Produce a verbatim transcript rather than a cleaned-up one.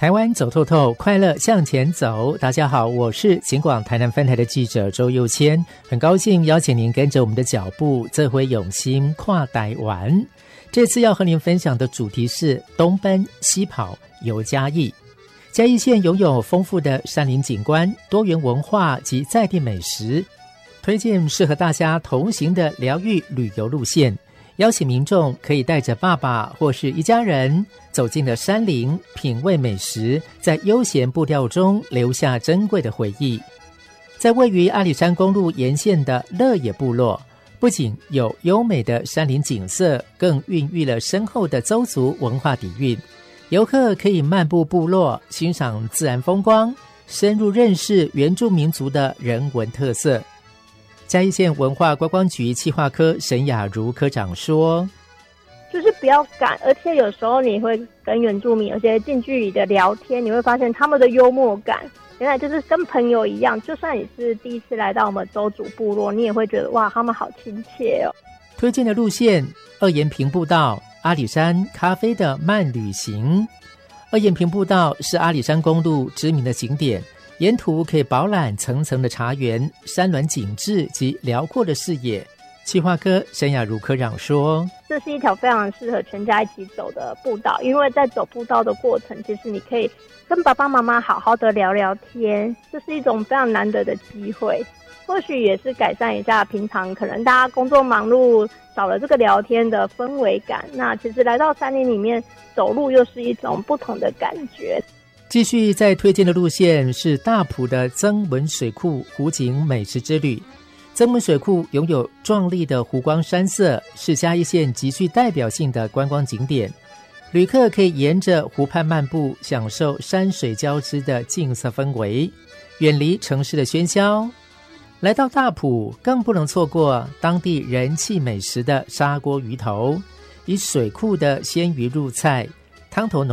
台湾走透透，快乐向前走。大家好，我是警广台南分台的记者周佑谦，很高兴邀请您跟着我们的脚步，这回用心跨台湾。这次要和您分享的主题是东奔西跑游嘉义。嘉义县拥有丰富的山林景观、多元文化及在地美食，推荐适合大家同行的疗愈旅游路线。邀请民众可以带着爸爸或是一家人走进了山林，品味美食，在悠闲步调中留下珍贵的回忆。在位于阿里山公路沿线的乐野部落，不仅有优美的山林景色，更孕育了深厚的邹族文化底蕴。游客可以漫步部落，欣赏自然风光，深入认识原住民族的人文特色。嘉义县文化观光局企划科沈雅茹科长说， 就是不要赶，而且有时候你会跟原住民有些近距离的聊天，你会发现他们的幽默感原来就是跟朋友一样，就算你是第一次来到我们邹族部落，你也会觉得哇，他们好亲切哦。 推荐的路线：二延平步道、阿里山咖啡的慢旅行。二延平步道是阿里山公路知名的景点，沿途可以饱览层层的茶园、山峦景致及辽阔的视野。企划科沈雅茹科长说， 这是一条非常适合全家一起走的步道，因为在走步道的过程，其实你可以跟爸爸妈妈好好的聊聊天，这是一种非常难得的机会，或许也是改善一下平常可能大家工作忙碌少了这个聊天的氛围感，那其实来到山林里面走路又是一种不同的感觉。 继续在推荐的路线是大埔的曾文水库湖景美食之旅。曾文水库拥有壮丽的湖光山色，是嘉义县极具代表性的观光景点。旅客可以沿着湖畔漫步，享受山水交织的静色氛围，远离城市的喧嚣。来到大埔，更不能错过当地人气美食的砂锅鱼头，以水库的鲜鱼入菜，汤头浓